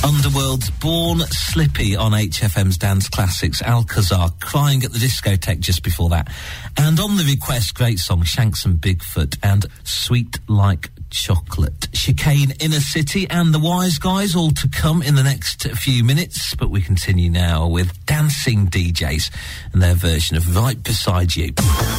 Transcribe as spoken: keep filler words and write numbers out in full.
Underworld's Born Slippy on H F M's Dance Classics. Alcazar, Crying at the Discotheque just before that. And on the request, great song, Shanks and Bigfoot and Sweet Like Chocolate. Chicane, Inner City and The Wise Guys, all to come in the next few minutes. But we continue now with Dancing D Js and their version of Right Beside You.